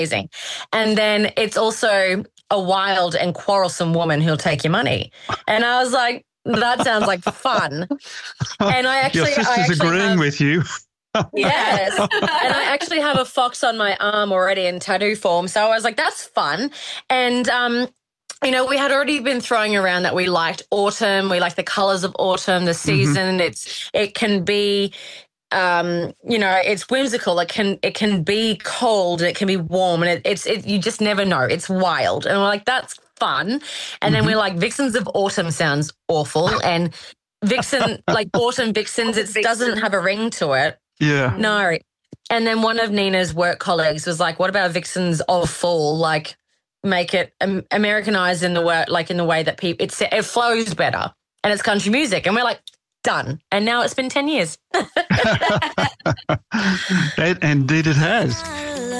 amazing. And then it's also a wild and quarrelsome woman who'll take your money. And I was like, that sounds like fun. And Your sister's agreeing with you. Yes. And I actually have a fox on my arm already in tattoo form. So I was like, that's fun. And, we had already been throwing around that we liked autumn. We like the colors of autumn, the season. It can be, it's whimsical. It can be cold. It can be warm, and you just never know. It's wild, and we're like, that's fun. And then we're like, Vixens of Autumn sounds awful, and Vixen like Autumn Vixens. It doesn't have a ring to it. Yeah. No. And then one of Nina's work colleagues was like, what about Vixens of Fall? Like, make it Americanized in the word, like in the way that it flows better, and it's country music. And we're like, done. And now it's been 10 years. Indeed it has.